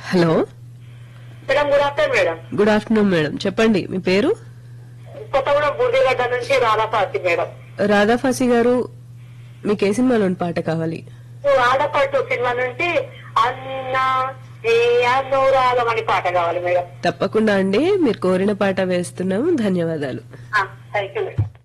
Hello madam, good afternoon madam. Good afternoon madam, చెప్పండి మీ పేరు? కొత్తగూడెం బుర్రిగడ్డ నుంచి రాధాపాతి మేడం. రాధాఫాసి గారు, మీకు ఏ సినిమాలోని పాట కావాలి? ఆడపట్టు సినిమా నుంచి అన్న ఏ అనురాగం అని పాట కావాలి మేడం. తప్పకుండా అండి, మీరు కోరిన పాట వేస్తున్నాము. ధన్యవాదాలు. Thank you madam.